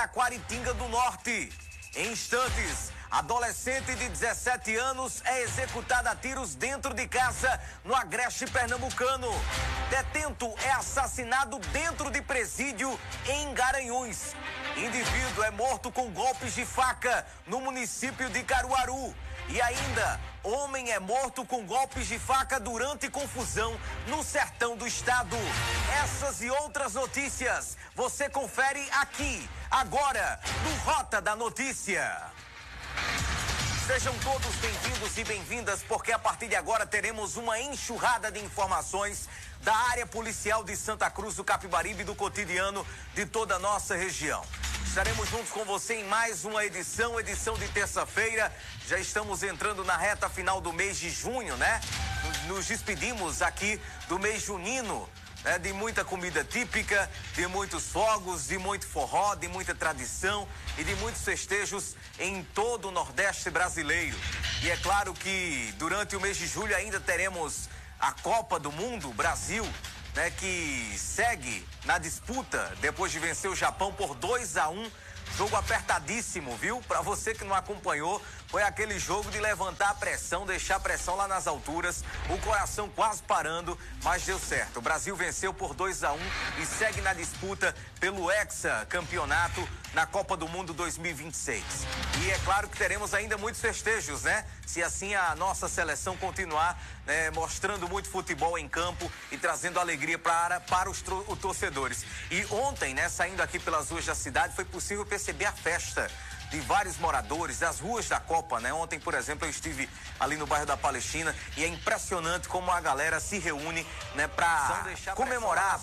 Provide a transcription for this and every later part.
Taquaritinga do Norte. Em instantes, adolescente de 17 anos é executada a tiros dentro de casa no Agreste pernambucano. Detento é assassinado dentro de presídio em Garanhuns. Indivíduo é morto com golpes de faca no município de Caruaru. E ainda, homem é morto com golpes de faca durante confusão no sertão do estado. Essas e outras notícias você confere aqui, agora, no Rota da Notícia. Sejam todos bem-vindos e bem-vindas, porque a partir de agora teremos uma enxurrada de informações da área policial de Santa Cruz do Capibaribe e do cotidiano de toda a nossa região. Estaremos juntos com você em mais uma edição de terça-feira. Já estamos entrando na reta final do mês de junho, né? Nos despedimos aqui do mês junino, né? De muita comida típica, de muitos fogos, de muito forró, de muita tradição e de muitos festejos em todo o Nordeste brasileiro. E é claro que durante o mês de julho ainda teremos a Copa do Mundo, Brasil, né, que segue na disputa depois de vencer o Japão por 2-1. Jogo apertadíssimo, viu? Para você que não acompanhou, foi aquele jogo de levantar a pressão, deixar a pressão lá nas alturas, o coração quase parando, mas deu certo. O Brasil venceu por 2-1 e segue na disputa pelo hexacampeonato na Copa do Mundo 2026. E é claro que teremos ainda muitos festejos, né? Se assim a nossa seleção continuar, né, mostrando muito futebol em campo e trazendo alegria para os torcedores. E ontem, né, saindo aqui pelas ruas da cidade, foi possível perceber a festa de vários moradores das ruas da Copa, né? Ontem, por exemplo, eu estive ali no bairro da Palestina e é impressionante como a galera se reúne, né, para comemorar,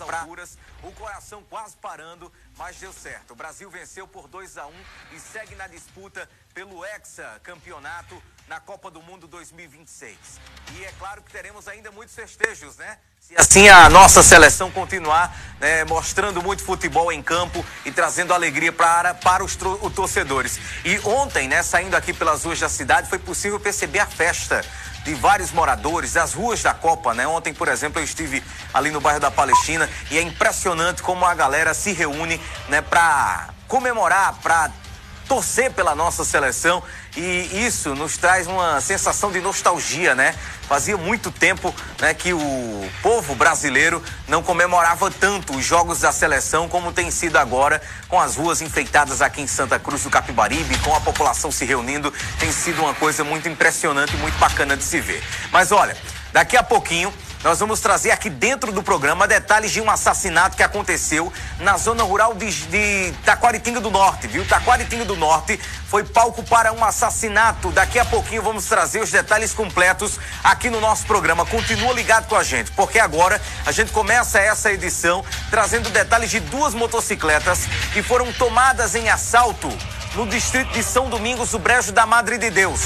o coração quase parando, mas deu certo. O Brasil venceu por 2-1 e segue na disputa pelo hexacampeonato na Copa do Mundo 2026. E é claro que teremos ainda muitos festejos, né? Se assim a nossa seleção continuar, né, mostrando muito futebol em campo e trazendo alegria para os torcedores. E ontem, né, saindo aqui pelas ruas da cidade, foi possível perceber a festa de vários moradores das ruas da Copa, né? Ontem, por exemplo, eu estive ali no bairro da Palestina e é impressionante como a galera se reúne, né, para comemorar, para torcer pela nossa seleção, e isso nos traz uma sensação de nostalgia, né? Fazia muito tempo, né, que o povo brasileiro não comemorava tanto os jogos da seleção como tem sido agora, com as ruas enfeitadas aqui em Santa Cruz do Capibaribe, com a população se reunindo. Tem sido uma coisa muito impressionante e muito bacana de se ver. Mas olha, daqui a pouquinho nós vamos trazer aqui dentro do programa detalhes de um assassinato que aconteceu na zona rural de Taquaritinga do Norte, viu? Taquaritinga do Norte foi palco para um assassinato. Daqui a pouquinho vamos trazer os detalhes completos aqui no nosso programa. Continua ligado com a gente, porque agora a gente começa essa edição trazendo detalhes de duas motocicletas que foram tomadas em assalto no distrito de São Domingos, do Brejo da Madre de Deus.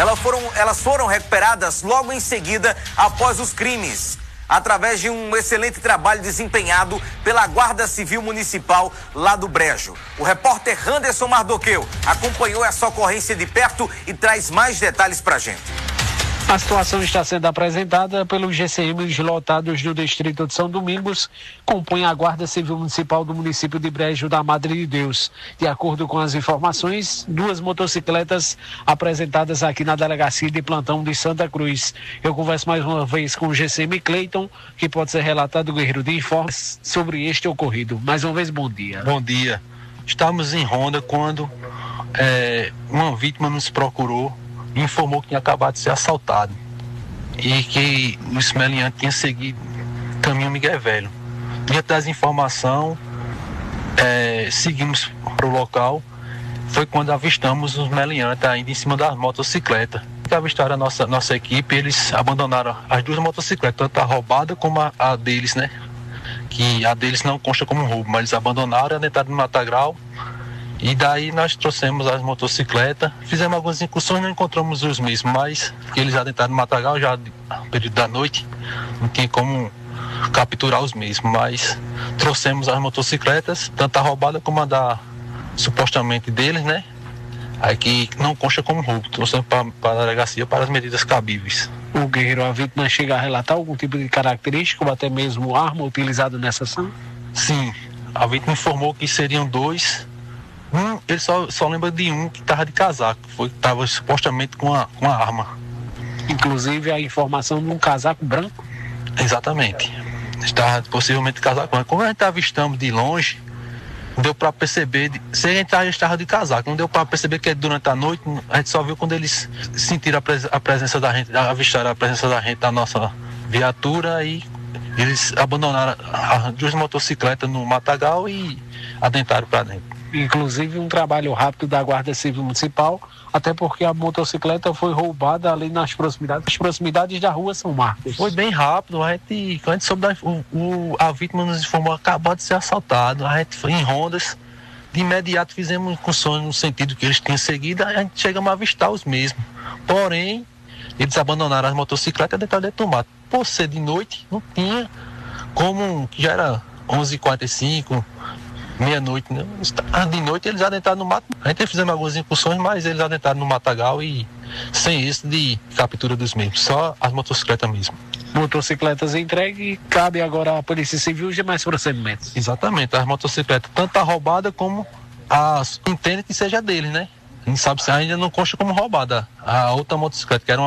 Elas foram recuperadas logo em seguida após os crimes, através de um excelente trabalho desempenhado pela Guarda Civil Municipal lá do Brejo. O repórter Anderson Mardoqueu acompanhou essa ocorrência de perto e traz mais detalhes pra gente. A situação está sendo apresentada pelos GCMs lotados do distrito de São Domingos, compõem a Guarda Civil Municipal do município de Brejo da Madre de Deus. De acordo com as informações, duas motocicletas apresentadas aqui na Delegacia de Plantão de Santa Cruz. Eu converso mais uma vez com o GCM Cleiton, que pode ser relatado, guerreiro, de informes sobre este ocorrido. Mais uma vez, bom dia. Bom dia. Estávamos em ronda quando uma vítima nos procurou e informou que tinha acabado de ser assaltado e que o esmeliante tinha seguido caminho Miguel Velho. Diante das informações, seguimos para o local. Foi quando avistamos os meliantes ainda em cima da motocicleta. Que avistaram a nossa equipe, eles abandonaram as duas motocicletas, tanto a roubada como a deles, né? Que a deles não consta como roubo, mas eles abandonaram, adentraram no matagal. E daí nós trouxemos as motocicletas, fizemos algumas incursões, não encontramos os mesmos, mas que eles adentraram no matagal já no período da noite, não tinha como capturar os mesmos, mas trouxemos as motocicletas, tanto a roubada como a da supostamente deles, né? Aí que não consta como roubo, trouxemos para a delegacia para as medidas cabíveis. O guerreiro, a vítima chega a relatar algum tipo de característica ou até mesmo arma utilizada nessa ação? Sim, a vítima informou que seriam dois Ele só lembra de um que estava de casaco, que estava supostamente com a arma. Inclusive a informação de um casaco branco. Exatamente. Estava possivelmente de casaco branco. Como a gente avistamos de longe, não deu para perceber, se a gente estava de casaco, não deu para perceber que durante a noite, a gente só viu quando eles sentiram a presença da gente, avistaram a presença da gente na nossa viatura, e eles abandonaram as 2 motocicletas no matagal e adentraram para dentro. Inclusive um trabalho rápido da Guarda Civil Municipal, até porque a motocicleta foi roubada ali nas proximidades da rua São Marcos. Foi bem rápido, quando a gente soube, a vítima nos informou que acabou de ser assaltado, a gente foi em rondas, de imediato fizemos incursões no sentido que eles tinham seguido, a gente chegamos a avistar os mesmos, porém, eles abandonaram as motocicletas dentro do mato. Por ser de noite, não tinha como, que já era 11h45, meia-noite, né? De noite eles adentraram no mato. A gente fizemos algumas incursões, mas eles adentraram no matagal e sem isso de captura dos mesmos, só as motocicletas mesmo. Motocicletas entregue, cabe agora à Polícia Civil de mais procedimentos. Exatamente, as motocicletas, tanto a roubada como entende que seja deles, né? A gente sabe se ainda não consta como roubada a outra motocicleta, que era uma